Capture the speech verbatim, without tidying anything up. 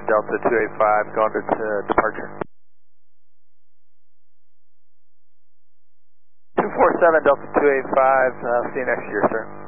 Delta two eight five, going to uh, departure. two four seven Delta two eight five, uh, see you next year, sir.